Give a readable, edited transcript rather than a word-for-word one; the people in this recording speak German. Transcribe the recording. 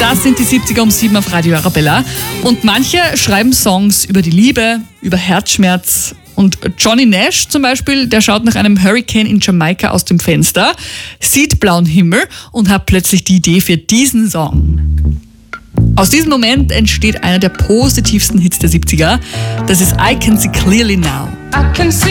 Das sind die 70er um 7 auf Radio Arabella. Und manche schreiben Songs über die Liebe, über Herzschmerz. Und Johnny Nash zum Beispiel, der schaut nach einem Hurricane in Jamaika aus dem Fenster, sieht blauen Himmel und hat plötzlich die Idee für diesen Song. Aus diesem Moment entsteht einer der positivsten Hits der 70er. Das ist I Can See Clearly Now.